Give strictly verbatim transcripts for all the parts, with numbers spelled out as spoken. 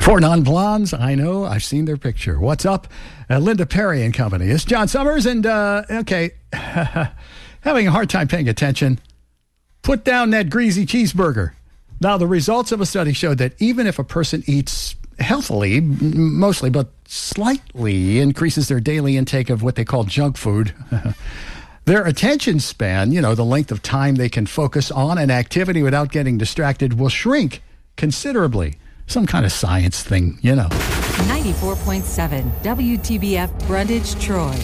Four non-blondes, I know. I've seen their picture. What's up? Uh, Linda Perry and Company. It's John Summers, and, uh, okay, having a hard time paying attention. Put down that greasy cheeseburger. Now, the results of a study showed that even if a person eats healthily, mostly, but slightly increases their daily intake of what they call junk food, their attention span, you know, the length of time they can focus on an activity without getting distracted, will shrink considerably. Some kind of science thing, you know. ninety-four point seven W T B F Brundage, Troy.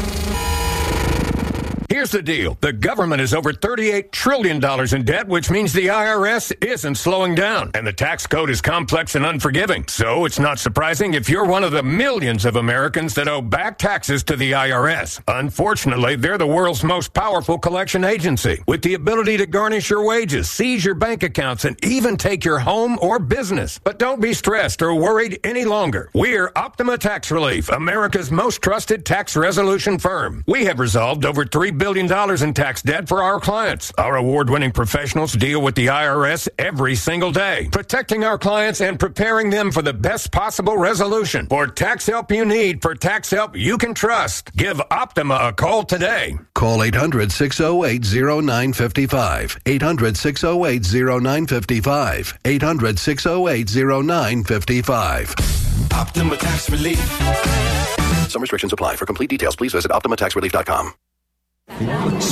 Here's the deal. The government is over thirty-eight trillion dollars in debt, which means the I R S isn't slowing down. And the tax code is complex and unforgiving. So it's not surprising if you're one of the millions of Americans that owe back taxes to the I R S. Unfortunately, they're the world's most powerful collection agency, with the ability to garnish your wages, seize your bank accounts, and even take your home or business. But don't be stressed or worried any longer. We're Optima Tax Relief, America's most trusted tax resolution firm. We have resolved over three billion dollars in tax debt for our clients. Our award-winning professionals deal with the I R S every single day, protecting our clients and preparing them for the best possible resolution. For tax help you need, for tax help you can trust, give Optima a call today. Call eight hundred, six oh eight, oh nine five five. eight hundred, six oh eight, oh nine five five. eight hundred, six oh eight, oh nine five five. Optima Tax Relief. Some restrictions apply. For complete details, please visit optima tax relief dot com.